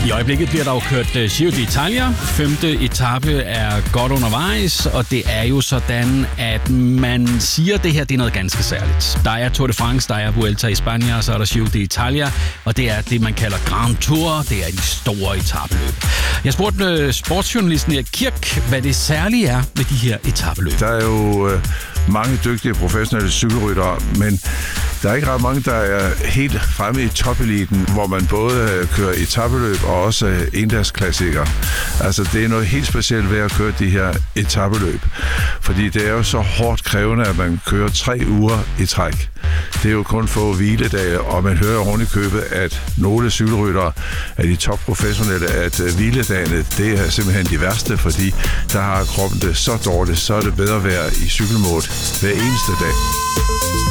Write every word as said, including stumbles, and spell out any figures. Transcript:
I øjeblikket bliver der jo kørt Giro d'Italia. Femte etape er godt undervejs, og det er jo sådan, at man siger, at det her det er noget ganske særligt. Der er Tour de France, der er Vuelta i Spanien, og så er der Giro d'Italia, og det er det, man kalder Grand Tour. Det er de store etapeløb. Jeg spurgte sportsjournalisten Erik Kirk, hvad det særlige er med de her etapeløb. Der er jo øh, mange dygtige professionelle cykelryttere, men der er ikke ret mange, der er helt fremme i topeliten, hvor man både kører etapeløb og også endagsklassikere. Altså, det er noget helt specielt ved at køre de her etapeløb, fordi det er jo så hårdt krævende, at man kører tre uger i træk. Det er jo kun få hviledage, og man hører rundt i købet, at nogle cykelryttere af de topprofessionelle, at hviledagene, det er simpelthen de værste, fordi der har kroppen det så dårligt, så er det bedre at være i cykelmode hver eneste dag.